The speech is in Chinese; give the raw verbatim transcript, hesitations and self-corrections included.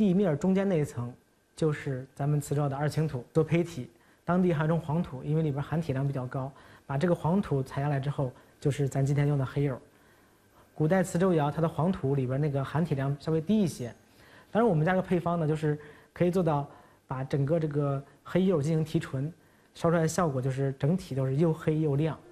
地面中间那一层就是咱们磁州的二青土做胚体，当地还有一种黄土，因为里边含铁量比较高，把这个黄土采下来之后，就是咱今天用的黑釉。古代磁州窑它的黄土里边那个含铁量稍微低一些，当然我们家这个配方呢，就是可以做到把整个这个黑釉进行提纯，烧出来的效果就是整体都是又黑又亮。